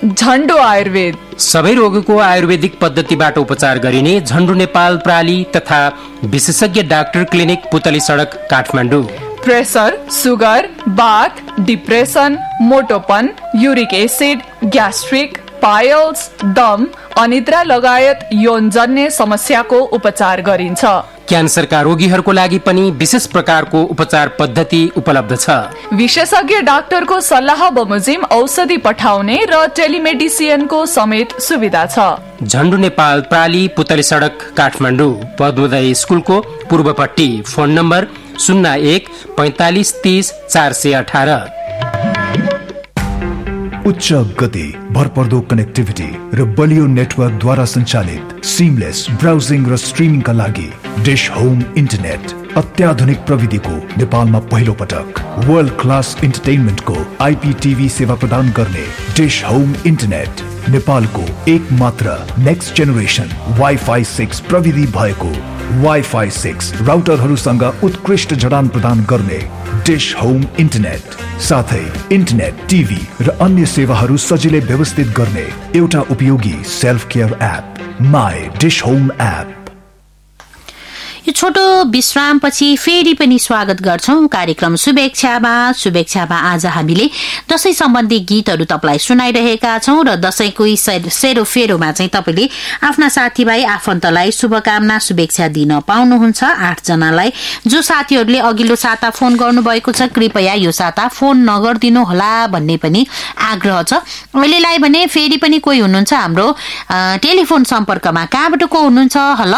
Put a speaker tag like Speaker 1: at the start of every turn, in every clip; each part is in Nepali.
Speaker 1: झन्डु आयुर्वेद।
Speaker 2: सबै रोगको आयुर्वेदिक पद्धतिबाट उपचार गरिने झन्डु नेपाल प्राली तथा विशेषज्ञ डाक्टर क्लिनिक पुतली सडक काठमाडौँ।
Speaker 1: प्रेसर, सुगर, बाथ, depression, मोटोपन, uric acid, gastric, piles, दम, अनिद्रा लगायत यौनजन्य समस्याको उपचार गरिन्छ।
Speaker 2: क्यान्सरका रोगीहरूको लागि पनि विशेष प्रकारको उपचार पद्धति उपलब्ध छ।
Speaker 1: विशेषज्ञ डाक्टरको सल्लाह बमोजिम औषधि पठाउने र टेलिमेडिसिनको समेत सुविधा छ।
Speaker 2: झन्डु नेपाल प्राली पुतली सडक काठमाडौँ, पद्मोदय स्कुलको पूर्वपट्टि। Phone number 01 45 30 418।
Speaker 3: उच्च गति, भरपर्दो कनेक्टिभिटी र बलियो नेटवर्कद्वारा सञ्चालित सिमलेस ब्राउजिङ र स्ट्रिमिङका लागि डिश होम इन्टरनेट अत्याधुनिक प्रविधिको नेपालमा पहिलो पटक वर्ल्ड क्लास इन्टरटेनमेन्टको IPTV सेवा प्रदान गर्ने डिश होम इन्टरनेट नेपालको एक मात्र नेक्स्ट जेनेरेसन वाइफाई 6 प्रविधि भएको वाइफाई 6 राउटरहरूसँग उत्कृष्ट जडान प्रदान गर्ने डिश होम इन्टरनेट, साथै इन्टरनेट, टिभी र अन्य सेवाहरू सजिलै व्यवस्थित गर्ने एउटा उपयोगी self care app my dish home app.
Speaker 4: यो छोटो विश्रामपछि फेरि पनि स्वागत गर्छौं कार्यक्रम शुभेच्छामा। आज हामीले दशैं सम्बन्धी गीतहरू तपाईलाई सुनाइरहेका छौं र दशैंको सेरोफेरोमा चाहिँ तपाईले आफ्ना साथीभाइ आफन्तलाई शुभकामना शुभेच्छा दिन पाउनुहुन्छ। 8 जनालाई जो साथीहरूले अघिल्लो साता फोन गर्नुभएको छ कृपया यो साता फोन नगर्दिनु होला भन्ने पनि आग्रह छ। अहिलेलाई भने फेरि पनि कोही हुनुहुन्छ हाम्रो टेलिफोन सम्पर्कमा। कहाँबाट को हुनुहुन्छ?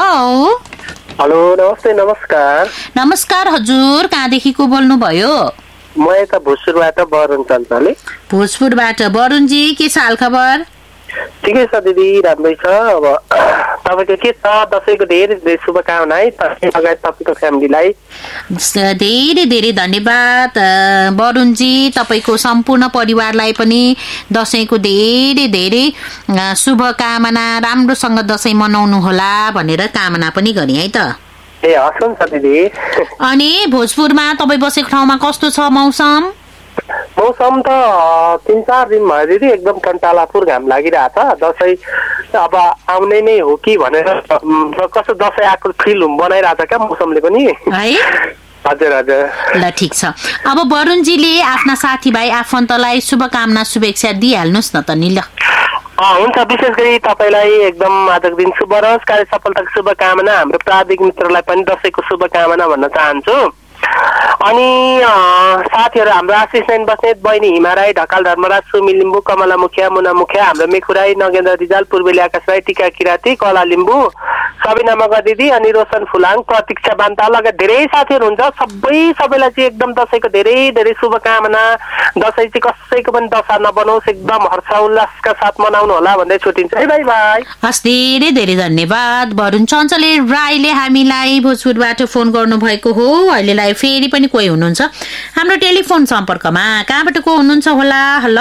Speaker 5: हेलो, नमस्ते। नमस्कार
Speaker 4: हजुर, कहाँदेखि को बोल्नु भयो?
Speaker 5: म यता भोजपुरबाट वरुण चञ्चले।
Speaker 4: भोजपुरबाट वरुणजी, के छ हाल खबर?
Speaker 5: ठिकै छ दिदी, राम्रै छ। अब तपाईको के छ? दशैंको धेरै धेरै शुभकामना है लगायत तपाईको फ्यामिलीलाई।
Speaker 4: धेरै धेरै धन्यवाद वरुणजी। तपाईको सम्पूर्ण परिवारलाई पनि दशैंको धेरै धेरै शुभकामना, राम्रोसँग दशैं मनाउनु होला भनेर कामना पनि गरे है त।
Speaker 5: ए हस्, हुन्छ दिदी।
Speaker 4: अनि भोजपुरमा तपाई बसेको ठाउँमा कस्तो छ मौसम?
Speaker 5: मौसम त 3-4 दिन भयो दिदी, एकदम टन्टालापुर घाम लागिरहेछ। दशैं अब आउने नै हो कि भनेर कस्तो दशैं आएको फिल बनाइरहेछ क्या मौसमले पनि
Speaker 4: है।
Speaker 5: हजुर।
Speaker 4: ल ठिक छ। अब वरुणजीले आफ्ना साथीभाइ आफन्तलाई शुभकामना शुभेच्छा दिइहाल्नुहोस् न त नि। ल
Speaker 5: हुन्छ। विशेष गरी तपाईलाई एकदम आजको दिन शुभ रहोस्, कार्य सफलताको शुभकामना। हाम्रो प्राविधिक मित्रलाई पनि दशैंको शुभकामना भन्न चाहन्छु। अनि साथीहरू हाम्रो आशिष नयन बस्नेत, बहिनी हिमा राई, ढकाल धर्मराज, सुमी लिम्बू, कमला मुखिया, मुना मुखिया, हाम्रो मेखु राई, नगेन्द्र रिजाल, पूर्वेली आकाश राई, टिका किराती, कला लिम्बू, सबिना मगर दिदी अनि रोशन फुलाङ, प्रतीक्षा बान्ता लगायत धेरै साथीहरू हुन्छ। सबैलाई चाहिँ एकदम दशैंको धेरै धेरै शुभकामना। दशैं चाहिँ कसैको पनि दशा नबनोस्, एकदम हर्ष उल्लासका साथ मनाउनु होला भन्दै छुट्टिन्छ है। By by.
Speaker 4: हस्, धेरै धेरै धन्यवाद। वरुण चञ्चले राईले हामीलाई भोजपुरबाट फोन गर्नु भएको हो। अहिलेलाई फेरि पनि कोही हुनुहुन्छ हाम्रो टेलिफोन सम्पर्कमा। कहाँबाट को हुनुहुन्छ होला?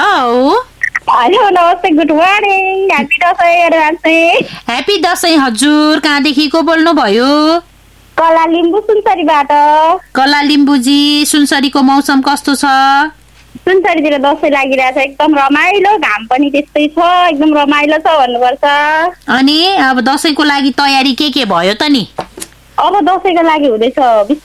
Speaker 6: हेलो, नमस्ते, good morning, happy Dashain.
Speaker 4: Happy Dashain हजुर। कहाँदेखि को बोल्नु भयो?
Speaker 6: कला लिम्बू, सुनसरीबाट।
Speaker 4: कला लिम्बूजी, सुनसरीको मौसम कस्तो छ?
Speaker 6: सुनसरीतिर दशैं लागिरहेछ, एकदम रमाइलो, घाम पनि त्यस्तै छ, एकदम रमाइलो छ भन्नुपर्छ।
Speaker 4: अनि अब दशैंको लागि तयारी के भयो त नि?
Speaker 6: अब दशैंको लागि हुँदैछ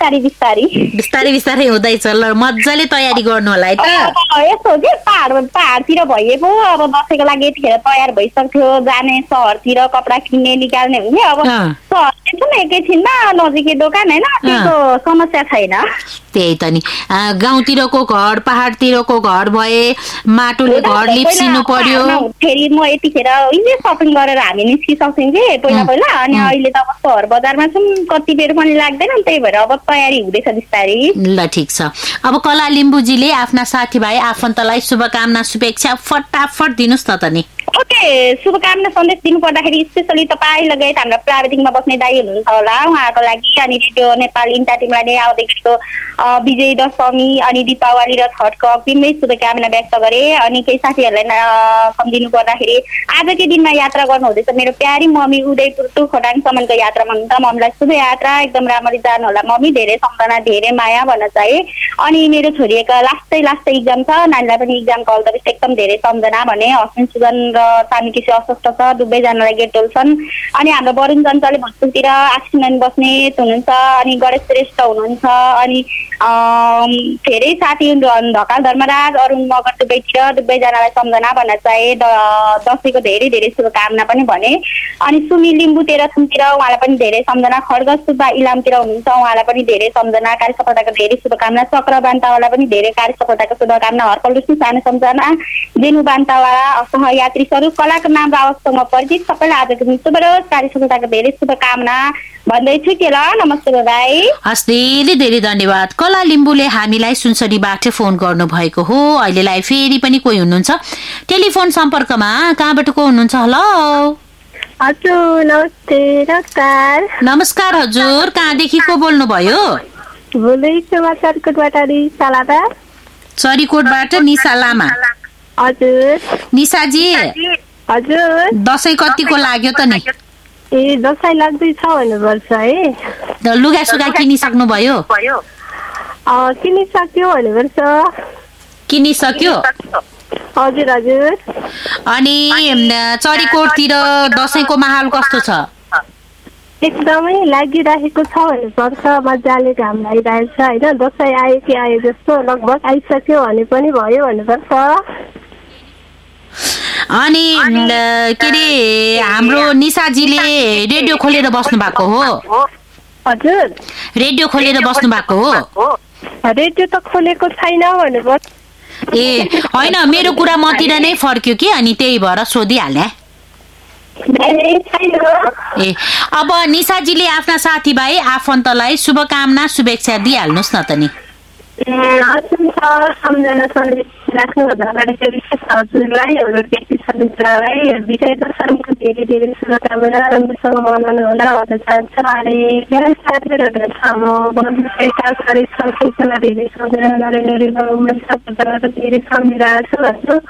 Speaker 6: बिस्तारै
Speaker 4: हुँदैछ। ल मजाले तयारी गर्नु होला है त।
Speaker 6: यस्तो हो कि पहाडतिर भए पो अब दशैंको लागि यतिखेर तयार भइसक्थ्यो, जाने सहरतिर कपडा किन्ने निकाल्ने हुने। अब सहर एकैछिनमा नजिकै दोकान होइन, त्यस्तो समस्या छैन।
Speaker 4: त्यही त नि, गाउँतिरको घर पहाडतिरको घर भए माटोले घर लिप्सिनु पर्यो।
Speaker 6: फेरि म यतिखेर सपिङ गरेर हामी निस्किसक्छौँ कि पहिला अनि अहिले त अब सहर बजारमा छौँ, कति बेर पनि लाग्दैन, त्यही भएर अब तयारी हुँदैछ बिस्तारै।
Speaker 4: ल ठिक छ। अब कला लिम्बूजीले आफ्ना साथीभाइ आफन्तलाई शुभकामना शुभेच्छा फटाफट दिनुहोस् न त नि।
Speaker 6: ओके, शुभकामना सन्देश दिनु पर्दाखेरि स्पेसली तपाईँ लगायत हाम्रा प्राविधिकमा बस्ने दाइ हुनुहुन्छ होला उहाँहरूको लागि, अनि रेडियो नेपाल इन्टा टिमलाई नै आउँदै गरेको विजय दशमी अनि दीपावली र छठको अग्रिममै शुभकामना व्यक्त गरे। अनि केही साथीहरूलाई सम्झिनु पर्दाखेरि आजकै दिनमा यात्रा गर्नुहुँदैछ मेरो प्यारी मम्मी उदयपुर टु खोटाङसम्मको यात्रामा हुनुहुन्छ। मम्मीलाई शुभ यात्रा, एकदम राम्ररी जानु होला मम्मी, धेरै सम्झना धेरै माया भन्न चाहे। अनि मेरो छोरीको लास्टै इक्जाम छ, नानीलाई पनि इक्जामको अल्दबेस्ट एकदम धेरै सम्झना भने। हस्बेन्ड सुजन र सानी किसी अस्वस्थ छ, दुवैजनालाई गेटोल छन्। अनि हाम्रो वरुण जन्चले भोजपुरतिर आक्सिजन बस्ने हुनुहुन्छ, अनि गणेश श्रेष्ठ हुनुहुन्छ, अनि धेरै साथी ढकाल धर्मराज अरुण मगर दुवैजनालाई सम्झना भन्न चाहे। दसैँको धेरै धेरै शुभकामना पनि भने। अनि सुमी लिम्बू तेह्रथुमतिर उहाँलाई पनि धेरै सम्झना। खड्ग सुब्बा इलामतिर हुनुहुन्छ, उहाँलाई पनि धेरै सम्झना, कार्य सफलताको धेरै शुभकामना। चक्र बान्तावाला पनि धेरै कार्य सफलताको शुभकामना। हर्कल रुसी सानो सम्झना। जेनु बान्तावाला सहयात्री स्वरूप कलाको नाम र अवस्थामा परिचित सबैलाई आजको दिन शुभ रहोस्, कार्य सफलताको धेरै शुभकामना भन्दै छुट्यो ल। नमस्ते दाइ।
Speaker 4: हस्, धेरै धेरै धन्यवाद। कला लिम्बूले हामीलाई सुनसरीबाट फोन गर्नु भएको हो। अहिलेलाई फेरि पनि कोही हुनुहुन्छ टेलिफोन सम्पर्कमा, कहाँबाट को हुनुहुन्छ? हेलो
Speaker 7: हजुर, नमस्ते।
Speaker 4: नमस्कार हजुर, कहाँदेखि को बोल्नु भयो? चरीकोटबाट निशा लामा।
Speaker 7: हजुर
Speaker 4: निशाजी,
Speaker 7: हजुर
Speaker 4: दसैँ कतिको लाग्यो त नि?
Speaker 7: ए, दसैँ लाग्दैछ भन्नुपर्छ है।
Speaker 4: लुगा सुगा किनिसक्नु भयो?
Speaker 7: किनिसक्यो भन्नुपर्छ।
Speaker 4: किनिसक्यो?
Speaker 7: हजुर हजुर।
Speaker 4: अनि चरीकोटतिर दसैँको माहौल कस्तो छ?
Speaker 7: एकदमै लागिरहेको छ भन्नुपर्छ, मजाले घाम लागिरहेको छ होइन। दसैँ आयो कि आयो जस्तो, लगभग आइसक्यो भने पनि भयो भन्नुपर्छ।
Speaker 4: अनि के अरे हाम्रो निशाजीले रेडियो खोलेर बस्नु भएको हो?
Speaker 7: हजुर,
Speaker 4: रेडियो खोलेर बस्नु भएको हो?
Speaker 7: रेडियो त खोलेको छैन भन्नुपर्छ।
Speaker 4: ए होइन, मेरो कुरा मतिर नै फर्क्यो कि, अनि त्यही भएर सोधिहाले। ए, अब निशाजीले आफ्ना साथीभाइ आफन्तलाई शुभकामना शुभेच्छा दिइहाल्नुहोस् न त नि।
Speaker 7: सम्झना सन्देश राख्नु विशेष हजुरलाई, विजय दशमीको धेरै धेरै शुभकामना, राम्रोसँग मनाउनु होला भन्न चाहन्छ। अनि साथीहरूलाई धेरै सम्झना, नरेन्द्र सबैजना धेरै सम्झिरहेको छु भन्छु।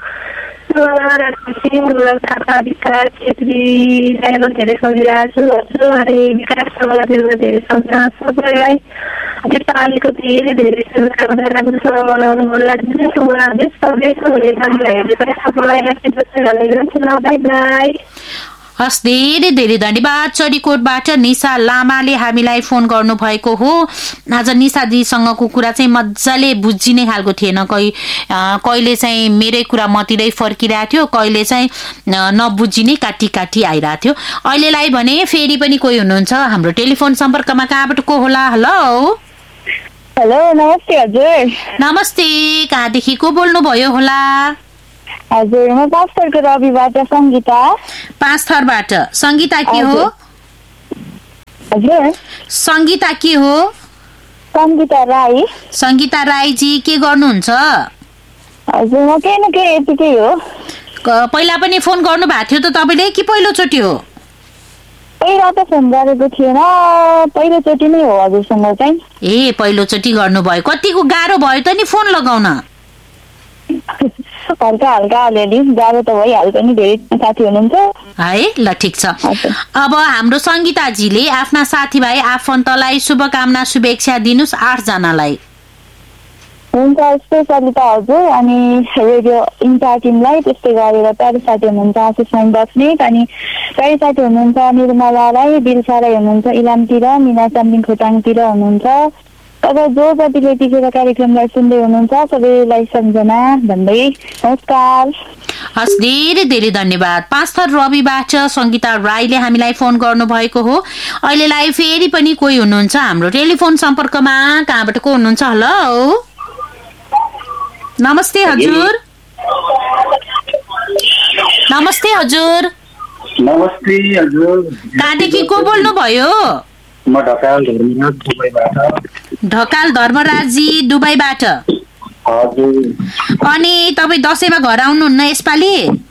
Speaker 7: थापा विकास छेत्रीलाई धेरै सम्झिरहेको छु भन्छु। अनि विकास धेरै सम्झना, सबैलाई नेपालीको धेरै धेरै शुभकामना, राम्रोसँग मनाउनु होला।
Speaker 4: हस्, धेरै धेरै धन्यवाद। चरीकोटबाट निशा लामाले हामीलाई फोन गर्नु भएको हो। आज निशाजीसँगको कुरा चाहिँ मजाले बुझिने खालको थिएन। कहिले चाहिँ मेरै कुरा मतिरै फर्किरहेको थियो, कहिले चाहिँ नबुझिने काटी काटी आइरहेको थियो। अहिलेलाई भने फेरि पनि कोही हुनुहुन्छ हाम्रो टेलिफोन सम्पर्कमा, कहाँबाट को होला? हेलो
Speaker 6: हेलो, नमस्ते हजुर।
Speaker 4: नमस्ते, कहाँदेखि को बोल्नु भयो होला?
Speaker 6: हजुर, म पाँचथरको रविबाट सङ्गीता।
Speaker 4: पाँचथरबाट सङ्गीता के हो?
Speaker 6: हजुर,
Speaker 4: सङ्गीता के हो?
Speaker 6: सङ्गीता राई।
Speaker 4: सङ्गीता राईजी, के गर्नुहुन्छ?
Speaker 6: हजुर, म केही न केही यतिकै हो।
Speaker 4: पहिला पनि फोन गर्नु भएको थियो त तपाईँले कि पहिलोचोटि हो?
Speaker 6: पहिला त फोन गरेको थिएन, पहिलोचोटि नै हो हजुरसँग चाहिँ।
Speaker 4: ए, पहिलोचोटि गर्नुभयो। कतिको गाह्रो भयो त नि फोन लगाउन?
Speaker 6: हल्का हल्का अलिअलि गाह्रो त भइहाल्छ नि, धेरै साथी हुनुहुन्छ
Speaker 4: है। ल ठिक छ। अब हाम्रो सङ्गीताजीले आफ्ना साथीभाइ आफन्तलाई शुभकामना शुभेच्छा दिनुहोस् 8 जनालाई।
Speaker 6: हुन्छ, स्पेसली त हजुर, अनि रेडियो इन्टा टिमलाई, त्यस्तै गरेर प्यारी साथी हुनुहुन्छ आशिषमान बस्नेत, अनि प्यारी साथी हुनुहुन्छ निर्मला राई, बिल्सा राई हुनुहुन्छ इलामतिर, मिना चामलिङ खोटाङतिर हुनुहुन्छ। अब जो जतिले टिकेर कार्यक्रमलाई सुन्दै हुनुहुन्छ सबैलाई सम्झना भन्दै नमस्कार।
Speaker 4: हस्, धेरै धेरै धन्यवाद। पाँचथर रविबाट सङ्गीता राईले हामीलाई फोन गर्नु भएको हो। अहिलेलाई फेरि पनि कोही हुनुहुन्छ हाम्रो टेलिफोन सम्पर्कमा, कहाँबाट को हुनुहुन्छ? हेलो नमस्ते हजुर। नमस्ते हजुर।
Speaker 8: नमस्ते हजुर।
Speaker 4: कहाँदेखि को बोल्नु भयो?
Speaker 8: म ढकाल धर्मराज दुबईबाट।
Speaker 4: ढकाल धर्मराजजी दुबईबाट।
Speaker 8: हजुर।
Speaker 4: अनि तपाईँ दसैँमा घर आउनुहुन्न यसपालि?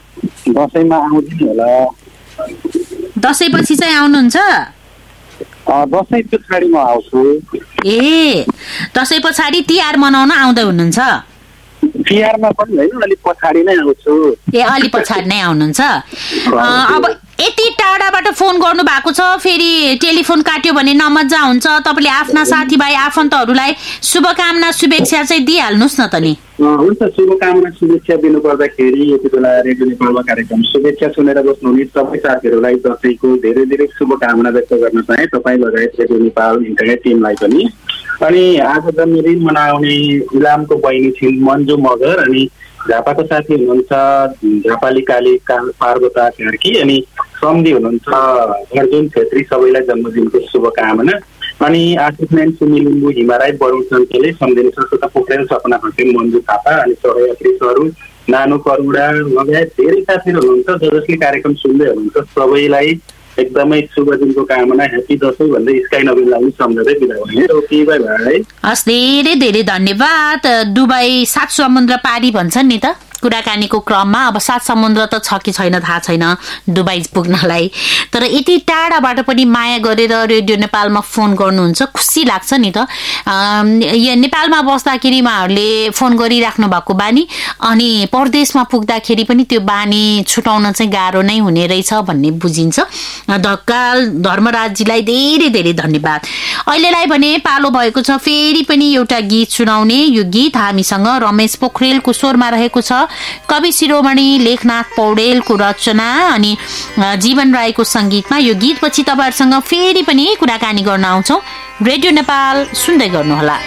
Speaker 8: दसैँमा आउँदिन होला।
Speaker 4: दसैँपछि चाहिँ आउनुहुन्छ?
Speaker 8: दसैँ पछाडि म आउँछु।
Speaker 4: ए दसैँ पछाडि तिहार मनाउन आउँदै हुनुहुन्छ?
Speaker 8: तिहारमा पनि होइन, अलिक पछाडि नै आउँछु।
Speaker 4: ए अलि पछाडि नै आउनुहुन्छ। अब यति टाढाबाट फोन गर्नु भएको छ, फेरि टेलिफोन काट्यो भने नमजा हुन्छ। तपाईँले आफ्ना साथीभाइ आफन्तहरूलाई शुभकामना शुभेच्छा चाहिँ दिइहाल्नुहोस् न त नि।
Speaker 8: हुन्छ, शुभकामना शुभेच्छा दिनु पर्दाखेरि यति बेला रेडियो नेपालमा कार्यक्रम शुभेच्छा सुनेर बस्नुहुने सबै साथीहरूलाई दसैँको धेरै धेरै शुभकामना व्यक्त गर्न चाहे, तपाईँ लगायत रेडियो नेपाल इन्टरनेट टिमलाई पनि। अनि आज जन्मदिन मनाउने इलामको बहिनी छिन् मन्जु मगर, अनि झापाको साथी हुनुहुन्छ झापाली काली पार्वता कार्की, अनि सम्धी हुनुहुन्छ अर्जुन छेत्री, सबैलाई जन्मदिनको शुभकामना। अनि आशिष नारायण सुनिल लिम्बू हिमाराई बरुण सन्तेले सम्झिने सरस्वता पोखरेल सपना खटिङ मन्जु थापा, अनि सहयात्री सरू नानु करुडा लगायत धेरै साथीहरू हुनुहुन्छ जसले कार्यक्रम सुन्दै हुनुहुन्छ। सबैलाई एकदमै शुभ दिनको कामना, ह्याप्पी दसैँ भन्दै स्काई नवीनलाई सम्झँदै बिदा भएँ। Okay by by.
Speaker 4: हस्, धेरै धेरै धन्यवाद। दुबई 7 समुद्र पारी भन्छन् नि त कुराकानीको क्रममा। अब 7 समुद्र त छ कि छैन थाहा छैन दुबई पुग्नलाई, तर यति टाढाबाट पनि माया गरेर रेडियो नेपालमा फोन गर्नुहुन्छ, खुसी लाग्छ नि त। नेपालमा बस्दाखेरि उहाँहरूले फोन गरिराख्नु भएको बानी, अनि परदेशमा पुग्दाखेरि पनि त्यो बानी छुटाउन चाहिँ गाह्रो नै हुने रहेछ भन्ने बुझिन्छ। ढकाल धर्मराजजीलाई धेरै धेरै धन्यवाद। अहिलेलाई भने पालो भएको छ फेरि पनि एउटा गीत सुनाउने। यो गीत हामीसँग रमेश पोखरेलको स्वरमा रहेको छ, कवि शिरोमणि लेखनाथ पौडेलको रचना अनि जीवन राईको संगीतमा। यो गीतपछि तपाईहरुसँग फेरि पनि कुराकानी गर्न आउँछौं। रेडियो नेपाल सुन्दै गर्नुहोला।